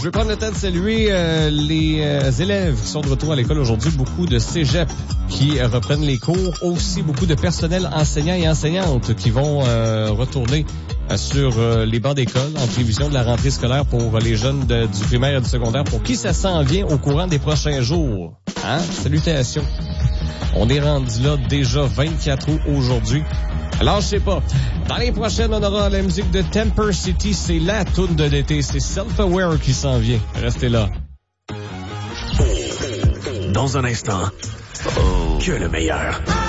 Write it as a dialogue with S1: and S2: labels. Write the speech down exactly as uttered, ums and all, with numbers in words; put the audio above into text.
S1: Je vais prendre le temps de saluer euh, les euh, élèves qui sont de retour à l'école aujourd'hui. Beaucoup de cégep qui euh, reprennent les cours. Aussi beaucoup de personnel enseignants et enseignantes qui vont euh, retourner euh, sur euh, les bancs d'école en prévision de la rentrée scolaire pour euh, les jeunes de, du primaire et du secondaire. Pour qui ça s'en vient au courant des prochains jours? Hein? Salutations. On est rendu là déjà vingt-quatre août aujourd'hui. Alors, je sais pas. Dans les prochaines, on aura la musique de Temper City. C'est la toune de l'été. C'est Self-Aware qui s'en vient. Restez là.
S2: Dans un instant, oh, que le meilleur.